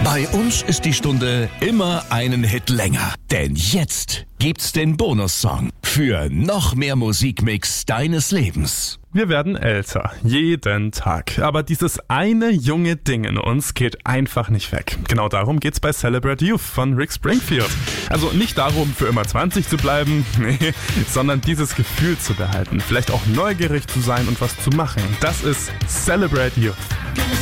Bei uns ist die Stunde immer einen Hit länger. Denn jetzt gibt's den Bonussong für noch mehr Musikmix deines Lebens. Wir werden älter, jeden Tag. Aber dieses eine junge Ding in uns geht einfach nicht weg. Genau darum geht's bei Celebrate Youth von Rick Springfield. Also nicht darum, für immer 20 zu bleiben, nee, sondern dieses Gefühl zu behalten. Vielleicht auch neugierig zu sein und was zu machen. Das ist Celebrate Youth.